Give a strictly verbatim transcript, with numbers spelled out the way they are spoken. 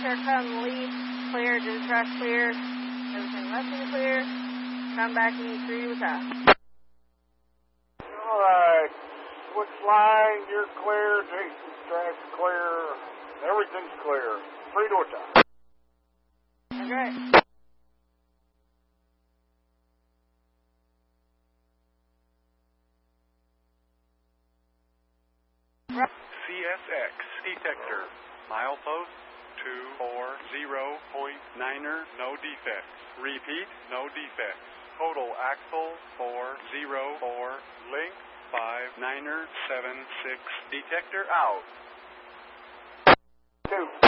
sure come lead clear, do the track clear, everything left in the clear, come back in E three with that. Alright, switch line, you're clear, Jason's track's clear, everything's clear. Three door time. Okay. C S X detector, milepost two four zero point niner, no defects. Repeat, no defects. Total axle four zero four, length five niner seven six, detector out. Two.